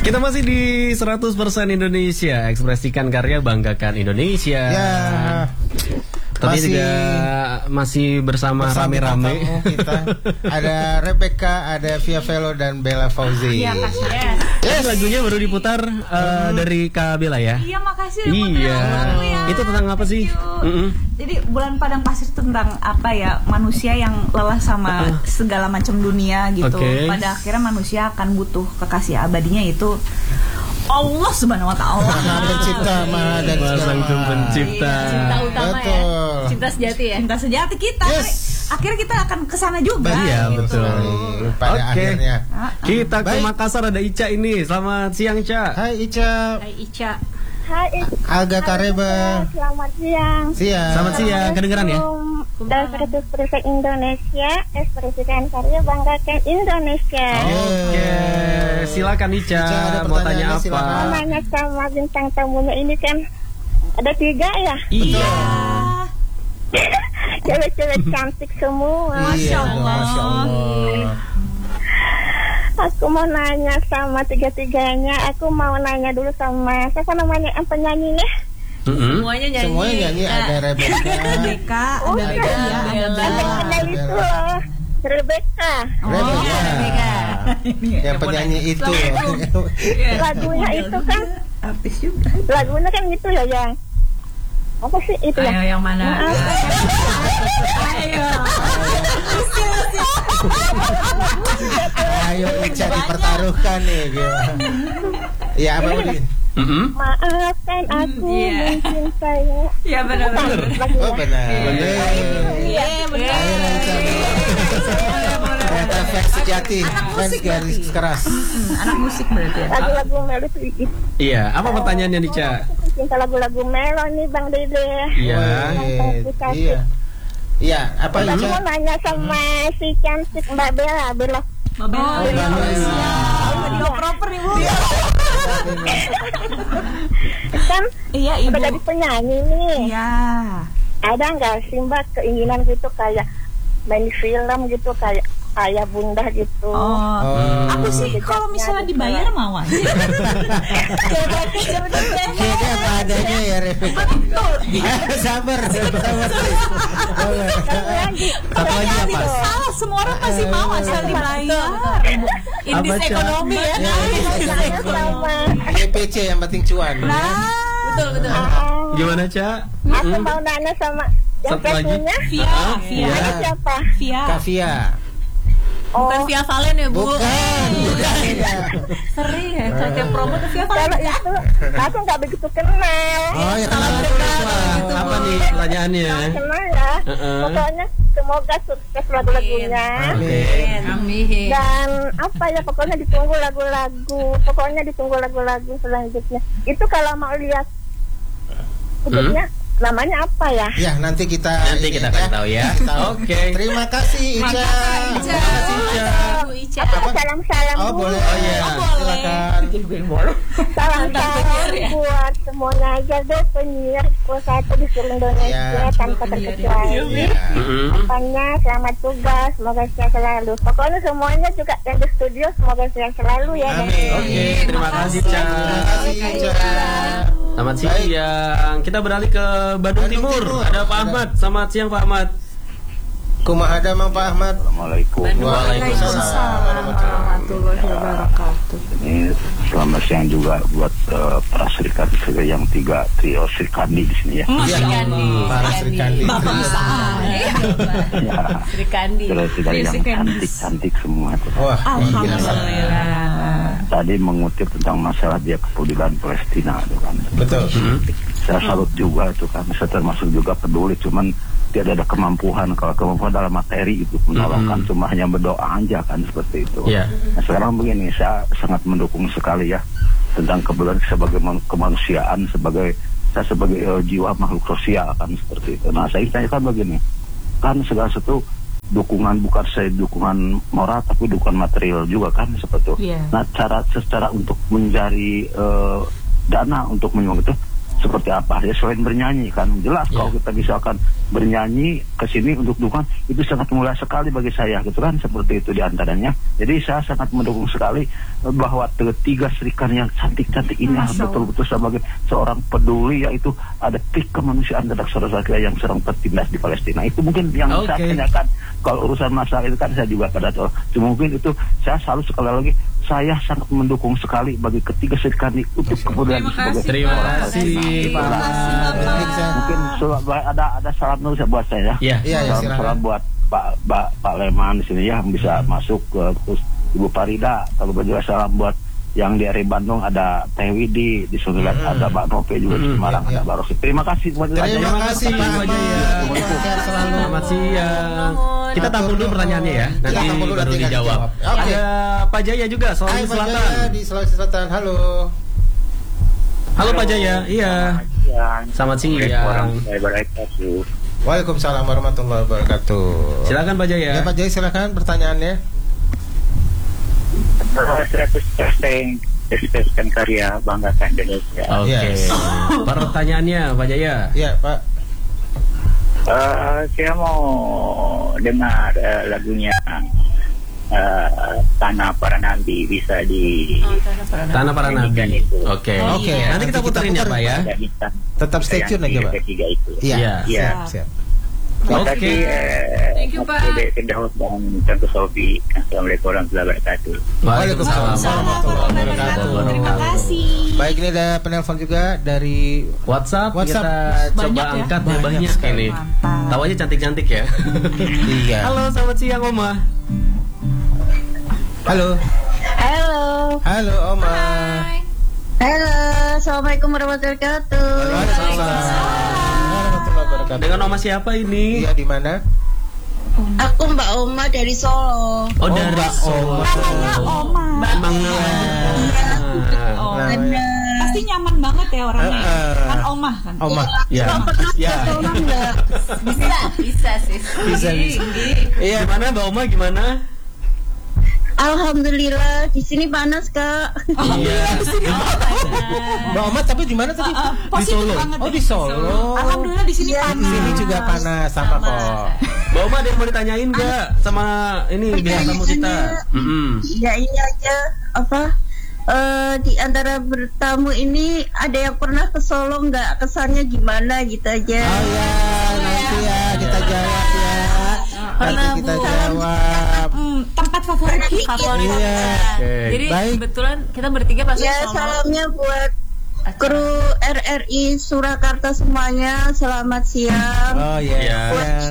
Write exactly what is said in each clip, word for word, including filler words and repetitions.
Kita masih di seratus persen Indonesia, ekspresikan karya, banggakan Indonesia. Ya. Tapi masih, juga masih bersama, bersama rame-rame. Kita ada Rebecca, ada Via Velo dan Bella Fauzi. Iya, makasih. Yes. Yes. Lagunya baru diputar uh, hmm. dari Kak Bella ya. Iya, makasih udah iya. ya. Itu tentang apa sih? Mm-hmm. Jadi Bulan Padang Pasir tentang apa ya? Manusia yang lelah sama uh. segala macam dunia gitu. Okay. Pada akhirnya manusia akan butuh kekasih abadinya itu Allah Subhanahu wa taala. Maha pencipta, maha dan sang pencipta. Iya, cinta utama. Betul. Ya. Cinta sejati ya. Cinta sejati kita. Yes. Akhirnya kita akan ke sana juga. Iya, gitu. Betul. Pada okay. akhirnya. Kita ke Baik. Makassar, ada Ica ini. Selamat siang, Ica. Hai Ica. Hai Ica. Hai Aga Kareba. Selamat siang. Siang. Selamat siang. Kedengeran ya? Dan seratus persen Indonesia, ekspresikan karya, banggakan Indonesia. Oke, okay. Silakan Ica. Ica mau tanya apa? Silakan. Mau nanya sama bintang tamunya ini kan ada tiga ya? Iya. Cewek-cewek cantik semua. Masya Allah. Masya Allah. Aku mau nanya sama tiga-tiganya. Aku mau nanya dulu sama siapa namanya yang penyanyinya? Mm-hmm. Semuanya nyanyi. Semuanya nyanyi. Ada Rebecca. Rebecca. Oh, ada Bella. Ada penyanyi itu loh. Rebecca. Oh, Rebecca. Yang penyanyi itu. Lagunya itu kan artis juga. Lagunya kan gitu ya yang apa sih itu ya? Ayo yang mana? Ayo. Ayo Ica dipertaruhkan nih gimana? Ya apa ini? Mm-hmm. Maafkan aku yeah. mungkin saya. Ya benar-benar. Oh benar. Iya benar. Ternyata fans sejati, fans garis keras. Anak musik berarti ya. Lagu-lagu Melo itu. Iya. Apa pertanyaannya nih, Ca? Cinta lagu-lagu Melo nih Bang Dede. Iya. Iya. Iya. Apa Ica? Ica? Aku mau nanya sama si cantik Mbak Bella, Bella. Mbak Bella. Oh, Mbak Bella. Dia proper nih, Bu. Kan iya Ibu. Udah jadi penyanyi nih. Iya. Ada nggak sih Mbak keinginan gitu kayak main film gitu kayak ayah bunda gitu? Oh. Oh. Aku sih kalau misalnya dibayar mau aja. Jadi apa adanya ya Rebecca. Sabar, sabar. Satu lagi apa? Salah, semua orang pasti mau asal dibayar. Indis ekonomi ya. D P C yang penting cuan. Nah, betul betul. Gimana, Ca? Aku mau nanya sama yang Satu lagi. satunya. Via, Via. Namanya siapa? Via. Kavia. Bukan Via Valen ya, Bu. Bukan, bukan. Sering ya, kalau tiap promo tuh Via Kalau Valen. itu aku nggak begitu kenal. Oh ya kenal Apa, apa nih pertanyaannya? Kenal ya. Uh-uh. Pokoknya semoga sukses lagu-lagunya. Amin. Amin. Dan apa ya pokoknya ditunggu lagu-lagu. Pokoknya ditunggu lagu-lagu selanjutnya. Itu kalau mau lihat hidupnya namanya apa ya? Ya nanti kita Nanti ini kita ya. kasih tahu ya. Oke. Terima kasih Ica. Terima kasih, Ica. Bu Ica. Apa salam-salam Oh dulu. boleh. Oh iya. Silakan. Salam-salam buat semuanya aja deh penyiar satu di seluruh Indonesia Ya. tanpa terkecuali. Iya. Mm-hmm. Apanya selamat tugas, semoga sehat selalu. Pokoknya semuanya juga yang di studio semoga sehat selalu ya. Amin. Oke, terima kasih, Ca. Terima kasih Ica. Selamat siang. Kita beralih ke Bandung, Bandung Timur. Timur. Ada Pak Ahmad. Selamat siang, Pak Ahmad. Kumaha ada Mang Pak Ahmad. Assalamualaikum. Waalaikumsalam warahmatullahi wabarakatuh. Ini selamat siang juga buat uh, para serikat yang tiga trio Srikandi di sini ya. Mas Kandi. Para Srikandi. Bapak Ya, Srikandi. trio tiga yang cantik-cantik semua tuh. Wah, Alhamdulillah. Tadi mengutip tentang masalah dia kepedulian Palestina itu kan. betul. Saya salut juga itu kan. Saya termasuk juga peduli, cuman tidak ada kemampuan. Kalau kemampuan dalam materi itu menolongkan, Mm-hmm. cuma hanya berdoa aja kan seperti itu. Iya. Nah, sekarang begini, saya sangat mendukung sekali ya tentang kepedulian sebagai man- kemanusiaan, sebagai saya sebagai uh, jiwa makhluk sosial kan seperti itu. Nah, saya tanyakan begini, kan segala sesuatu dukungan bukan saya dukungan moral tapi dukungan material juga kan seperti itu. Yeah. Nah, cara secara untuk mencari uh, dana untuk menyumbang itu seperti apa. Ya selain bernyanyi kan jelas yeah. Kalau kita misalkan bernyanyi ke sini untuk dukungan itu sangat mulia sekali bagi saya gitu kan, seperti itu diantaranya. Jadi saya sangat mendukung sekali bahwa ketiga serikan yang cantik-cantik ini betul-betul sebagai seorang peduli, yaitu ada pik kemanusiaan terhadap saudara-saudara yang sedang tertindas di Palestina. Itu mungkin yang okay. Saya tanyakan. Kalau urusan masalah itu kan saya juga pada tahu. Cuma mungkin itu saya selalu sekali lagi saya sangat mendukung sekali bagi ketiga serikan ini untuk kemudian sebagai terima kasih Pak. Mungkin ada ada salam dulu buat saya. Iya, iya, salam, salam buat Pak Pak Pak Leman di sini ya, bisa hmm. masuk ke terus Ibu Farida. Kalau juga salam buat yang di area Bandung ada Teh Widi, di Sungai hmm. ada Mbak Nope juga di Semarang, hmm. ada Mbak Rosi. Terima kasih buat terima kasih Pak Jaya. Selamat siang. Kita tampung dulu pertanyaannya ya, nanti ya, baru dijawab. Oke. Okay. Ada Pak Jaya juga, Sulawesi Selatan. Pak Jaya di Sulawesi Selatan. Halo. Halo, Halo Pak Jaya. Iya. Selamat siang. Waalaikumsalam warahmatullahi wabarakatuh. Silakan Pak Jaya. Ya Pak Jaya, silakan pertanyaannya. seratus persen ekspresikan karya banggakan Indonesia. Oke. Okay. Yes. Pertanyaannya Pak Jaya. Iya Pak. Uh, saya mau dengar uh, lagunya uh, Tanah Para Nabi, bisa di oh, Tanah Para Nabi. Oke. Oke. Nanti kita puterin ya Pak ya. Tetap stay tune aja Pak. Ketiga itu. Iya. Iya. Siap. Oke. Okay. Thank you Pak. Kedah dan Tante Sofi. Assalamualaikum warahmatullahi wabarakatuh. Waalaikumsalam warahmatullahi wabarakatuh. Terima kasih. Baik, ini ada penelpon juga dari WhatsApp. WhatsApp. Kita coba ya? Angkat ya, banyak, banyak ini. Tahu aja cantik-cantik ya. Iya. Halo, selamat siang Oma. Halo. Halo. Halo Oma. Hai. Halo, assalamualaikum warahmatullahi wabarakatuh. Waalaikumsalam. Dengan Oma siapa ini? Iya, di mana? Aku Mbak Oma dari Solo. Oh, dari Mbak Oma. Namanya Oma. Emang oh, pasti nyaman banget ya orangnya. Uh, uh, kan Oma kan. Oma. Ya. Ya. Bisa, bisa sih. Bisa, bisa. Iya, gimana Mbak Oma gimana? Alhamdulillah di sini panas Kak. Iya. Mbak Oma tapi di mana tadi? Uh, uh, di Solo. Oh di Solo. Alhamdulillah di sini ya, panas. Di sini juga panas sama kok. Mbak Oma ada yang mau ditanyain nggak sama ini biar tamu kita? Ya ini aja apa? Uh, di antara bertamu ini ada yang pernah ke Solo nggak, kesannya gimana gitu aja? Oh ya nanti ya kita jawab ya. Nanti kita jawab. Tempat favorit favorit. Iya. Okay. Jadi baik. Kebetulan kita bertiga pasti ya, Solo. Salamnya buat kru R R I Surakarta semuanya. Selamat siang. Oh iya. Yeah.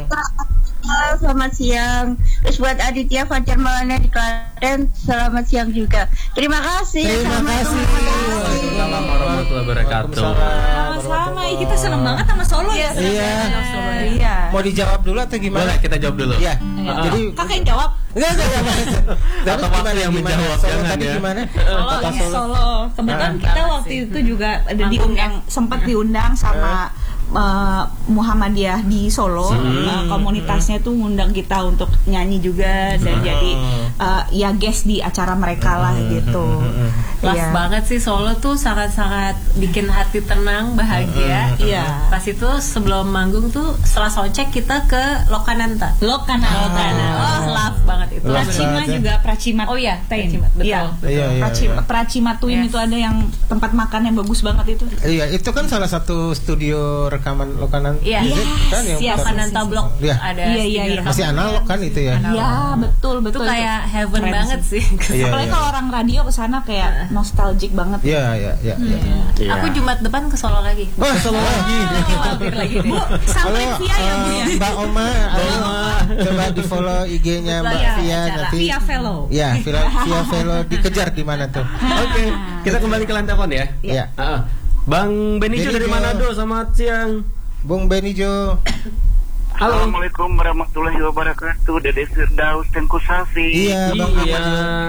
Buat selamat siang. Terus buat Aditya Fajar Maulana di Klaten, selamat siang juga. Terima kasih. Terima kasih. Assalamualaikum warahmatullahi wabarakatuh. Sama-sama. Kita senang banget sama Solo ya. Iya. Iya. Mau dijawab dulu atau gimana? Boleh, kita jawab dulu. Iya. Jadi Kakak yang jawab. Enggak, enggak, enggak. Atau gimana yang menjawab? Solo tadi ya. Gimana? Solo, ya, Solo. Kebetulan kita waktu itu juga ada diundang, sempat diundang sama uh, Muhammadiyah di Solo. Hmm. Uh, komunitasnya tuh ngundang kita untuk nyanyi juga dan hmm. jadi uh, ya guest di acara mereka lah gitu. Pas ya. banget sih Solo tuh sangat-sangat bikin hati tenang, bahagia. Iya. Pas itu sebelum manggung tuh setelah soundcheck kita ke Lokananta. Lokananta. Lokananta. Oh, love banget itu. Pracima juga Pracimat. Oh iya, Tain. Pracimat, betul. Iya. Iya, iya, Pracima, iya. Pracimatuin Yes. itu ada yang tempat makan yang bagus banget itu. Iya, itu kan salah satu studio rekaman Lokananta. Iya. Yes. Kan yang Yes. Lokananta Blok Iya. ada. Iya, iya, iya. Masih analog kan itu ya? Iya, betul, Itu betul. kayak heaven Keren banget sih. Iya, Apalagi iya. kalau orang radio kesana kayak nostalgic banget. Iya, iya, iya, iya. Iya. Aku Jumat depan ke Solo lagi. Wah, Solo lagi. Mampir lagi deh. Bu, sampai Halo, via ya Bu eh, ya. Mbak Oma, ayo coba di follow I G-nya Mbak Iya, Via acara. nanti. Via Velo. Ya, via, via Velo dikejar di mana tuh? Oke, kita kembali ke lantai ya. Iya. Uh, Bang Benijo dari Benijo. Manado, selamat siang. Bung Benijo. Halo. Assalamualaikum warahmatullahi wabarakatuh. Dede Firdaus Tengku Safi. Iya, Bang. Iya.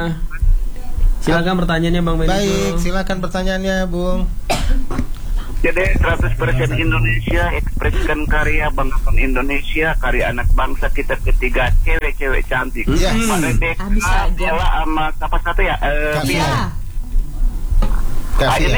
Silakan pertanyaannya Bang Benijo. Baik, silakan pertanyaannya, Bung. Jadi seratus persen Indonesia, ekspresikan karya banggakan Indonesia, karya anak bangsa kita ketiga, cewek-cewek cantik. Yes. Mbak Rebecca, Ah, bisa aja. Ella sama apa satu ya? Eh, Kak Via. Via. Kak Ah, Via. ini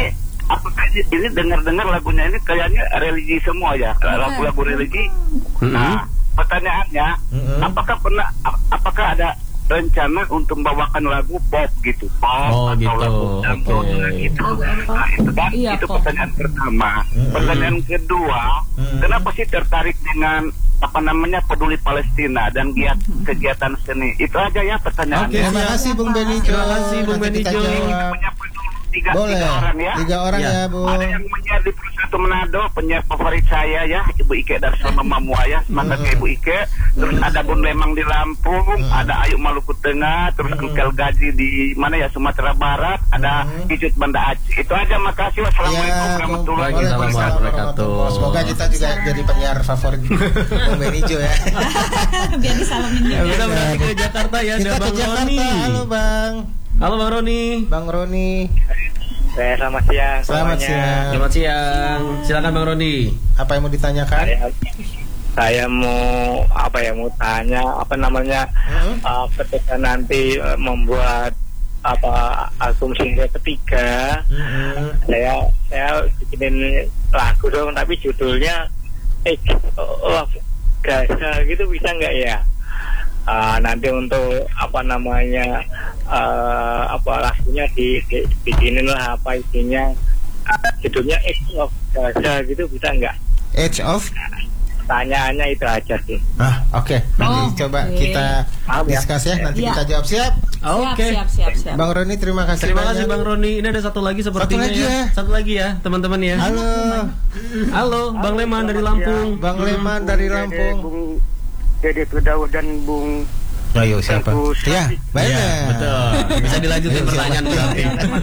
apakah ini, ini dengar-dengar lagunya ini kayaknya religi semua ya, lagu-lagu religi. Mm-hmm. Nah, pertanyaannya, mm-hmm. apakah pernah, apakah ada rencana untuk membawakan lagu pop gitu, pop oh, atau gitu. lagu dangdut okay. gitu. Nah, itu kan iya, itu pop. pertanyaan pertama. Mm-hmm. Pertanyaan kedua, mm-hmm. kenapa sih tertarik dengan apa namanya peduli Palestina dan giat mm-hmm. kegiatan seni? Itu aja ya pertanyaannya. Oke, okay, terima kasih Bung Benijo. Terima kasih Bung Benijo. Tiga, Boleh. tiga orang ya. Tiga orang ya, ya Bu. Ada yang menyiar di Persatu Manado, penyiar favorit saya ya, Ibu Ike dari Selama Mamua ya, semangat mm-hmm. Ibu Ike. Terus mm-hmm. ada Bun Lemang di Lampung, mm-hmm. ada Ayu Maluku Tengah, terus mm-hmm. Engkel Gaji di mana ya, Sumatera Barat, ada mm-hmm. Icut Banda Aceh. Itu aja, makasih. Wassalamualaikum ya, warahmatullahi wabarakatuh. Semoga kita juga jadi penyiar favorit Bung Benijo ya. Biar disalamin juga. Kita berarti ke Jakarta ya, kita ada ke Bang Jakarta. Roni. Halo Bang. Halo Bang Roni. Bang Roni. Saya selamat siang. Selamat semuanya. siang. Selamat siang. Silakan Bang Roni. Apa yang mau ditanyakan? Saya, saya mau apa ya mau tanya apa namanya hmm? uh, ketika nanti uh, membuat apa album single ketiga, hmm. saya saya bikinin lagu dong, tapi judulnya eh love Gaza gitu, bisa nggak ya? Uh, nanti untuk apa namanya uh, apa lagunya di, di bikinin lah apa isinya, uh, judulnya Age of Gaza gitu, bisa nggak? Age of? Tanyaannya itu aja sih. Ah oke, okay. nanti oh, coba okay. kita Maaf, ya. diskus ya, nanti ya. kita jawab. Siap? Oke. Okay. Siap, siap, siap, siap. Bang Roni terima kasih. Terima banyak. kasih Bang Roni. Ini ada satu lagi sepertinya. Satu lagi ya. ya. Satu lagi ya, teman-teman ya. Halo. Halo, Bang Leman dari Lampung. Bang Leman dari Lampung. Bung Dede Firdaus dan Bung Ayo siapa? Ya, baik. Ya, betul. Bisa dilanjutin pertanyaan berarti.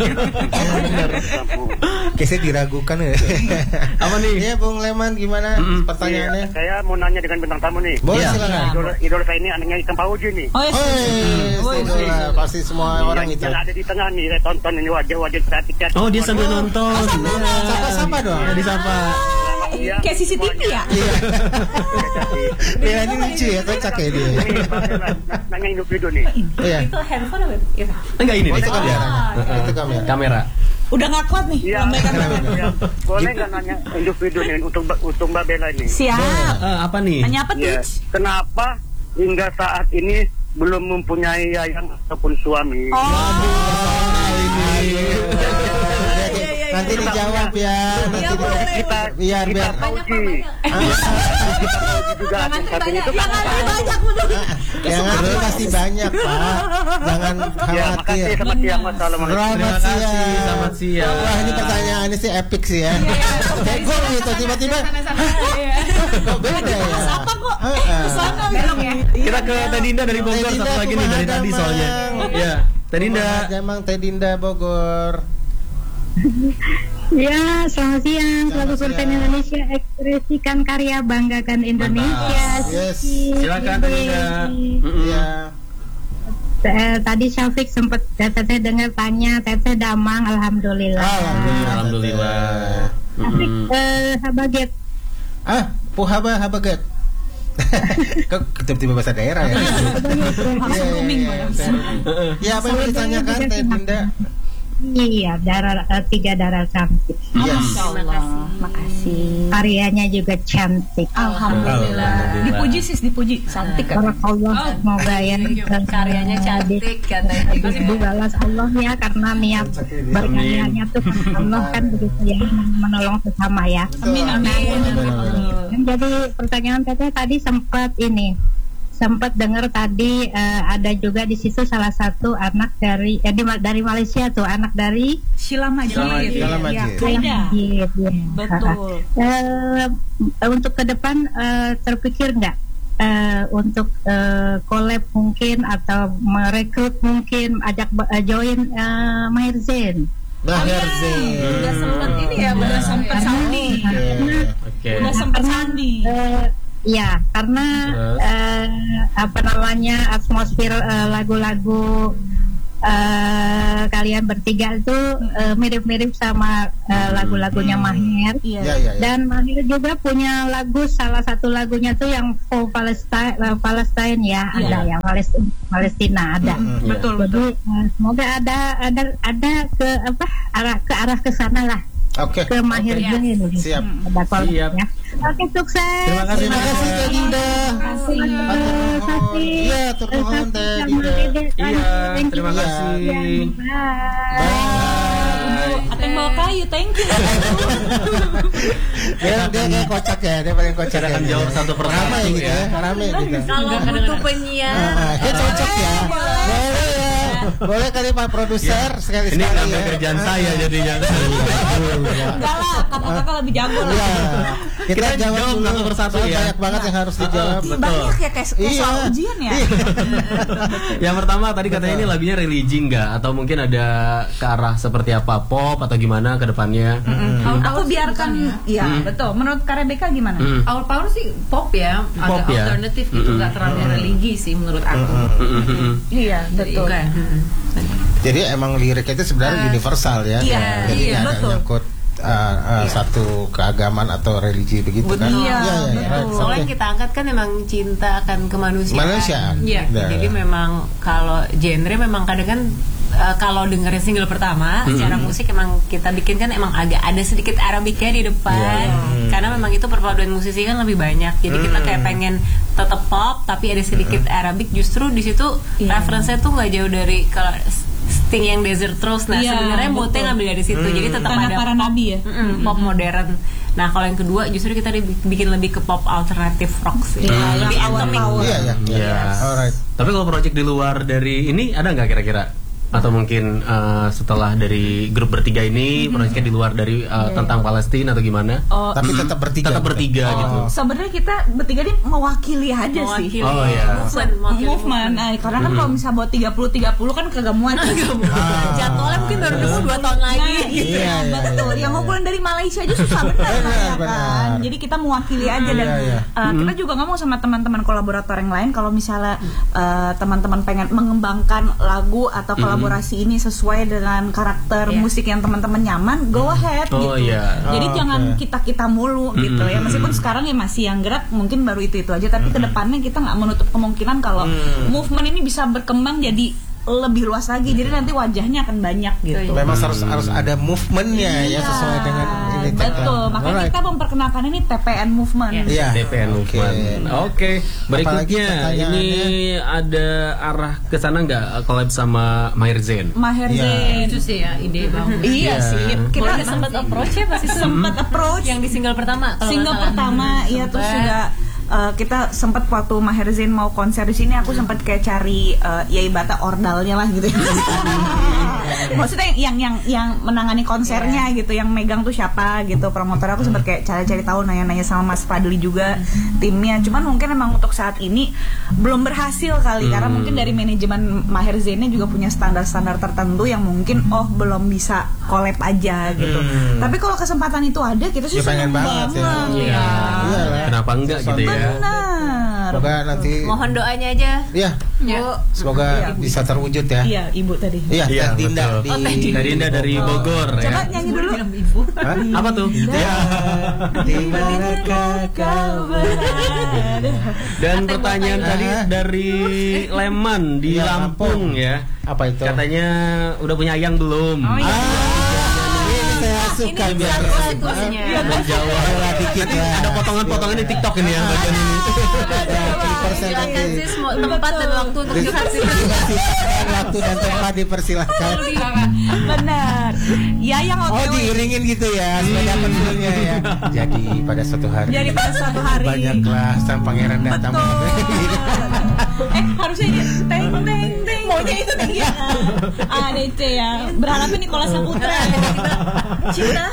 Oke, saya diragukan ya. Apa nih? Iya, Bung Leman gimana mm-hmm. pertanyaannya? Iya, saya mau nanya dengan bintang tamu nih. Boleh ya. silakan. Idola, idola saya ini anaknya Ikang Pauji nih. Oh, yes. Oh, yes. Idola, pasti semua Iya, orang itu. Yang ada di tengah nih, saya tonton ini wajah-wajah cantik. Oh, dia sambil nonton. Sapa-sapa dong. Ya, disapa. Ya, kayak C C T V ya? Iya. Iya, ini lucu ya, kocak ya dia. Nanya Indo video nih. Iya. Itu handphone apa? Itu. Enggak ini nih. Itu kamera. Oh. Itu kamera. Kamera. Udah nggak kuat nih. Iya. Ya. Boleh nggak nanya Indo video nih untuk untuk Mbak Bella ini? Siap. Uh, apa nih? Tanya apa tuh? Ya. Kenapa hingga saat ini belum mempunyai ayang ataupun suami? Oh. Nanti dijawab ya. Nanti boleh. Kita biar biar Pauji. Juga Jangan satu itu banyak, kan. jangan banyak betul. yang ada pasti banyak Pak. Jangan Ya, makasih khawatir. selamat siang. Wassalamualaikum. Selamat Terima kasih, siang. selamat siang. Wah ini pertanyaannya sih epic sih ya. Ego gitu tiba-tiba. Kok beda ya? Apa kok? Heeh. Kesana belum ya? Kita ke Teh Dinda dari Bogor, Teh Dinda, satu lagi nih dari kumaha tadi damang? soalnya. Ya, Teh Dinda. Jamang Teh Dinda Bogor. Ya, selamat siang. Selamat Selaku Sultan siang. Indonesia, ekspresikan karya, banggakan Indonesia. Yes. Silakan Teh Dinda. Iya. Eh, tadi Syafiq sempat teteh dengar tanya, teteh damang, alhamdulillah. Alhamdulillah. Alhamdulillah. Syafiq, Mm-mm. eh, habaget. Ah, puhaba habaget. Kok tiba-tiba bahasa daerah ya? Iya, iya, iya. Ya, apa yang mau ditanyakan Teh Dinda? Iya, darah eh, tiga darah cantik. Yes. Masya Allah. Makasih. Karyanya juga cantik. Alhamdulillah. Dipuji sis, dipuji. Cantik kan? Barakallah, semoga ya Karyanya cantik katanya. dibalas Allah ya, karena niat berkaryanya tuh Allah kan begitu ya, menolong sesama ya. Amin, amin. Dan jadi pertanyaan teteh tadi sempat ini sempat dengar tadi eh, ada juga di situ salah satu anak dari eh, di, dari Malaysia tuh, anak dari Sheila Majid. Sheila Majid. Ya, Sheila Aida. Majid, ya. Betul. Eh, untuk ke depan eh, terpikir nggak eh, untuk eh, collab mungkin atau merekrut mungkin ajak eh, join eh, Maher Zain? Maher Zain. Udah sempet ini ya, udah sempet sandi. Oke. Udah sempet sandi. Eh, ya, karena eh, apa namanya atmosfer eh, lagu-lagu eh, kalian bertiga itu eh, mirip-mirip sama eh, lagu-lagunya Maher. Iya. Ya, ya, ya. Dan Maher juga punya lagu, salah satu lagunya tuh yang for Palestine, uh, Palestine ya, Iya. ada ya Palestina, Palestina ada. Mm-mm. Betul, Jadi betul. uh, semoga ada ada ada ke apa arah ke arah ke sana lah. Oke. Ke Maher Zain ini. Siap. Siap. Oke, sukses. Terima kasih, terima kasih Teh Dinda. Terima kasih. Iya, turun Teh Dinda. Iya, terima kasih. Bye. Ateng bawa kayu, thank you. Dia dia kayak kocak ya, dia paling kocak. Kita akan jawab satu per satu gitu ya, rame gitu. Kalau butuh penyiar, dia cocok ya. Boleh ya. Boleh kali Pak produser sekali-sekali. Ini ngambil kerjaan saya jadinya. Enggak lah, kakak-kakak lebih jago lah. Kita jawab satu persatu ya. Banyak banget yang harus dijawab. Banyak ya kayak soal ujian ya. Yang pertama tadi katanya ini lagunya religi enggak atau mungkin ada ke arah seperti apa, pop atau gimana ke depannya? Aku biarkan ya, betul. Menurut Kak Rebecca gimana? Our Power sih pop ya, agak alternatif gitu, enggak terlalu religi sih menurut aku. Iya, betul. Jadi emang lirik itu sebenarnya uh, universal ya. Iya, jadi iya, ada betul. nyangkut uh, uh, iya. satu keagamaan atau religi begitu betul. kan. Iya, iya, iya, betul. Right. Soalnya kita angkat kan memang cinta akan kemanusiaan. Manusiaan. Iya. Nah. Jadi memang kalau genre memang kadang kan uh, kalau dengerin single pertama mm-hmm. secara musik emang kita bikin kan emang agak ada sedikit Arabiknya di depan. Yeah. Karena memang itu perpaduan musisi kan lebih banyak. Jadi mm. kita kayak pengen tetap pop tapi ada sedikit mm-hmm. Arabik, justru di situ yeah. referensinya tuh nggak jauh dari kalau Sting yang Desert Rose. Nah yeah, sebenarnya moodnya ngambil dari situ. Mm. Jadi tetap Tanah ada para pop, nabi ya. mm-mm, pop modern. Nah kalau yang kedua justru kita bikin lebih ke pop alternatif rock sih. Yeah, lebih awal-awal. Iya iya. Iya. Alright. Tapi kalau project di luar dari ini ada nggak kira-kira? Atau mungkin uh, setelah dari grup bertiga ini mm-hmm. proyeknya di luar dari uh, yeah. tentang Palestina atau gimana? Oh, tapi tetap bertiga. Tetap bertiga oh. gitu. Sebenarnya kita bertiga ini mewakili aja mewakili. sih. Oh iya. Movement, movement. movement. Nah, karena kan mm-hmm. kalau misalnya buat tiga puluh tiga puluh kan kagak muat. Ah. Jadwalnya mungkin baru nunggu dua tahun lagi. Nah, gitu. Iya, iya, betul. Yang ngumpulin dari Malaysia aja susah benar ya kan. Jadi kita mewakili aja dan iya, iya. Uh, mm-hmm. kita juga ngomong sama teman-teman kolaborator yang lain kalau misalnya uh, teman-teman pengen mengembangkan lagu atau kolaborasi mm-hmm. ini sesuai sesuai dengan karakter yeah. musik yang teman-teman nyaman, go ahead oh, gitu. Yeah. Jadi oh, jangan okay. kita-kita mulu mm-hmm. gitu ya. Meskipun sekarang ya masih yang gerak mungkin baru itu-itu aja, tapi mm-hmm. kedepannya kita nggak menutup kemungkinan kalau mm. movement ini bisa berkembang jadi lebih luas lagi, jadi nanti wajahnya akan banyak gitu. Memang harus harus ada movementnya iya, ya sesuai dengan ini. Betul, makanya Alright. kita memperkenalkan ini T P N Movement. Iya, T P N Movement. Oke, okay. Berikutnya ini ada arah ke sana nggak collab sama Maher Zain? Maher Zain itu sih ya ide banget. Iya sih, kita sempat approach ya pasti sempat approach yang di single pertama. Single pertama, iya terus juga. Uh, kita sempat waktu Maher Zain mau konser di sini, aku sempat kayak cari uh, ya ibaratnya ordalnya lah gitu. Maksudnya yang yang yang menangani konsernya yeah. gitu, yang megang tuh siapa gitu, promotor. Aku sempat kayak cari-cari tahu, nanya-nanya sama Mas Fadli juga timnya. Cuman mungkin emang untuk saat ini belum berhasil kali hmm. karena mungkin dari manajemen Maher Zainnya juga punya standar-standar tertentu yang mungkin oh belum bisa collab aja gitu. Hmm. Tapi kalau kesempatan itu ada, kita sih ya, pengen banget, banget ya. Ya. Ya. Kenapa enggak gitu ya? Benar. Semoga nanti mohon doanya aja. Iya. Ya. Semoga ya. bisa terwujud ya. Iya, Ibu tadi. Iya, ya, Teh Dinda di oh, Teh Dinda dari Bogor oh. ya. Coba nyanyi dulu. Ibu. Apa tuh? Ya. Di manakah kau berada? Dan pertanyaan tadi dari Leman di ya, Lampung ya. Apa itu? Katanya udah punya ayang belum? Oh, iya. Ah. Suka ini biar situasinya ya, menjawab dikit ya. Ada potongan-potongan di TikTok ini ya bagian ini. Tempat dan waktu untuk dipersilakan. Waktu dan tempat dipersilakan. Benar. Ya yang O T W. Oh diiringin gitu ya supaya dapat feelnya ya. Jadi pada suatu hari. Jadi pada suatu hari. Banyaklah sang pangeran datang. Eh harusnya ini teng teng teng. Maunya itu nih ya. A D C ya. Berharapnya Nicholas Saputra. Cinta.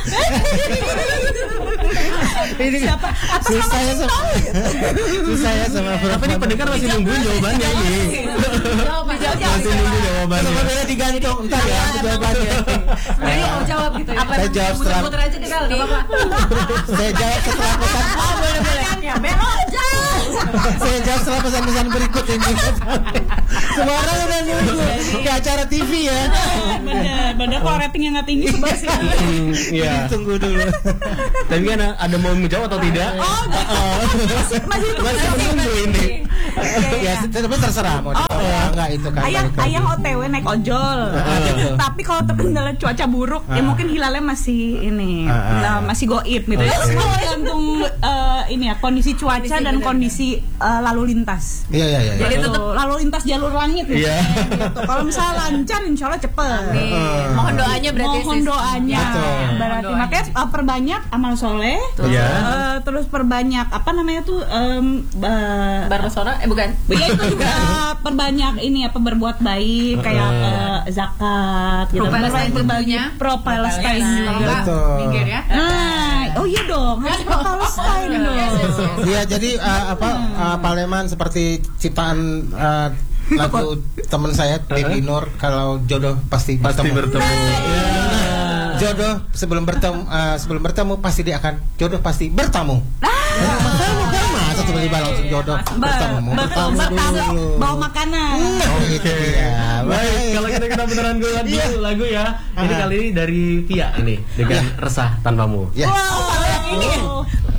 Ini siapa? Susah ya sama. Susah ya sama. Apa ini pendengar masih nungguin jawabannya ini? Masih nunggu jawabannya. Sebenarnya digantung. Entar ya jawabannya. Jadi mau jawab gitu ya. Saya jawab setelah. Putar aja deh kalau apa. Saya jawab setelah pesan. Oh boleh boleh. Ya belok aja. Saya jawab setelah pesan-pesan berikut ini. Semua orang udah nunggu ke acara T V ya. Bener, bener kalau ratingnya nggak tinggi sebelah sini. Iya. Tunggu dulu. Tapi kan ada mau menjawab atau tidak? Oh, masih masih masih menunggu ini. Ya, tapi terserah mau dibawa enggak itu kan. Ayang ayang O T W naik ojol. Tapi kalau terkendala cuaca buruk, ya mungkin hilalnya masih ini, nah, masih goib gitu ya. Tergantung uh, ini ya kondisi cuaca kondisi dan kondisi uh, lalu lintas. Iya iya iya. Jadi tetap lalu lintas jalur langit gitu. Iya. Gitu. Kalau misalnya lancar, insya Allah cepet. Uh, Mohon doanya berarti. Mohon doanya. Betul. Berarti doanya. Makanya uh, perbanyak amal soleh. Iya. Uh, terus perbanyak apa namanya tuh um, uh, Barasona? Eh bukan. Ya itu juga perbanyak ini apa berbuat baik kayak uh, zakat gitu. Pro Palestine berbagi pro Palestine juga. Minggir ya. Nah, oh iya dong, harus pro Palestine dong. Iya, jadi uh, apa uh, Paleman seperti ciptaan uh, lagu teman saya Debbie Nur, kalau jodoh pasti pasti bertemu. Nah, jodoh sebelum bertemu uh, sebelum bertemu pasti dia akan jodoh pasti bertamu. Masa tiba-tiba langsung jodoh bertemu bertamu dulu bawa makanan. Oh gitu ya. Baik, kalau kita kita beneran gue lagu lagu ya. Ini kali ini dari Via ini dengan Resah Tanpamu. Ya. Wow, yang ini.